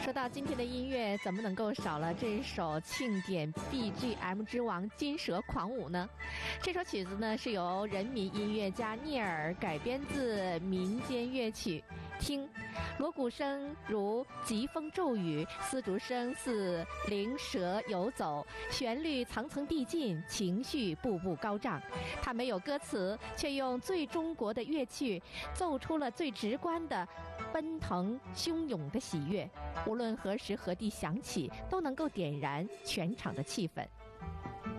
说到今天的音乐，怎么能够少了这首庆典 BGM 之王《金蛇狂舞》呢？这首曲子呢是由人民音乐家聂耳改编自民间乐曲，听锣鼓声如疾风骤雨，丝竹声似灵蛇游走，旋律层层递进，情绪步步高涨。它没有歌词，却用最中国的乐器奏出了最直观的奔腾汹涌的喜悦，无论何时何地响起，都能够点燃全场的气氛。